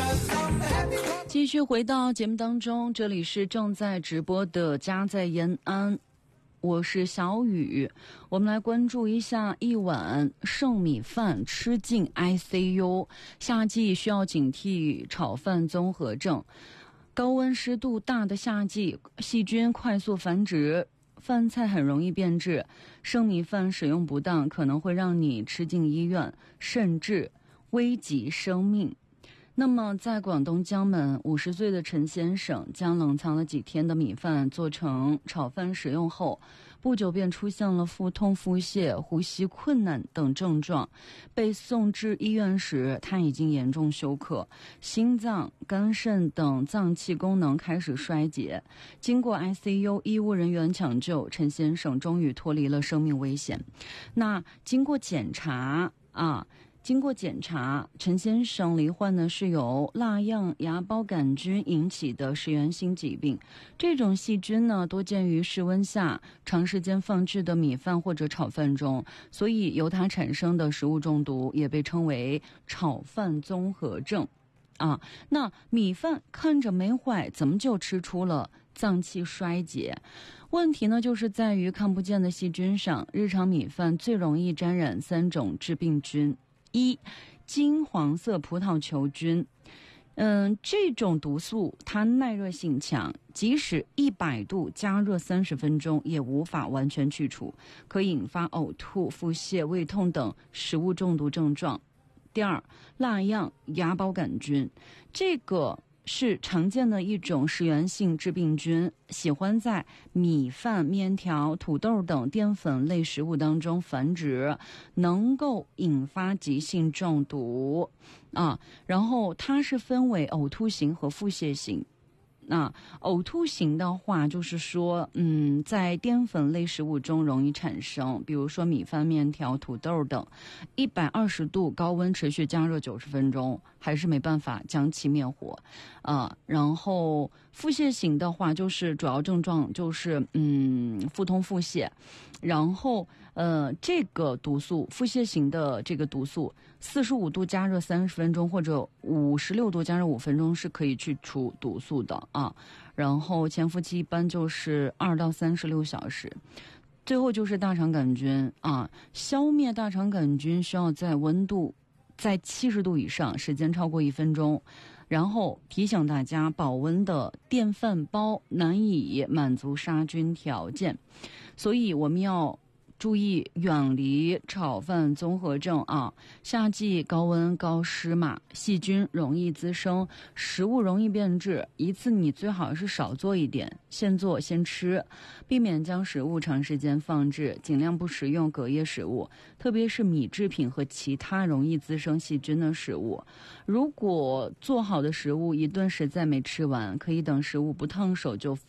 继续回到节目当中，这里是正在直播的家在延安，我是小雨。我们来关注一下一碗剩米饭吃进 ICU， 夏季需要警惕炒饭综合症。高温湿度大的夏季，细菌快速繁殖，饭菜很容易变质，剩米饭使用不当可能会让你吃进医院，甚至危及生命。那么在广东江门，50岁的陈先生将冷藏了几天的米饭做成炒饭使用后，不久便出现了腹痛、腹泻、呼吸困难等症状。被送至医院时，他已经严重休克，心脏、肝肾等脏器功能开始衰竭。经过 ICU 医务人员抢救，陈先生终于脱离了生命危险。那经过检查，陈先生罹患的是由蜡样芽孢杆菌引起的食源性疾病。这种细菌呢，多见于室温下长时间放置的米饭或者炒饭中，所以由它产生的食物中毒也被称为炒饭综合症。那米饭看着没坏，怎么就吃出了脏器衰竭？问题呢，就是在于看不见的细菌上。日常米饭最容易沾染3种致病菌。1. 金黄色葡萄球菌。这种毒素它耐热性强，即使100度加热30分钟也无法完全去除，可引发呕吐、腹泻、胃痛等食物中毒症状。第2，蜡样芽孢杆菌，这个是常见的一种食源性致病菌，喜欢在米饭、面条、土豆等淀粉类食物当中繁殖，能够引发急性中毒然后它是分为呕吐型和腹泻型。那呕吐型的话，就是说在淀粉类食物中容易产生，比如说米饭、面条、土豆等，120度高温持续加热90分钟还是没办法将其灭火。然后腹泻型的话，就是主要症状就是腹痛、腹泻。然后这个毒素，腹泻型的这个毒素，45度加热30分钟或者56度加热5分钟是可以去除毒素的然后潜伏期一般就是2到36小时。最后就是大肠杆菌消灭大肠杆菌需要在温度在70度以上，时间超过1分钟。然后提醒大家，保温的电饭煲难以满足杀菌条件，所以我们要注意远离炒饭综合症夏季高温高湿嘛，细菌容易滋生，食物容易变质，一次你最好是少做一点，现做现吃，避免将食物长时间放置，尽量不食用隔夜食物，特别是米制品和其他容易滋生细菌的食物。如果做好的食物一顿实在没吃完，可以等食物不烫手就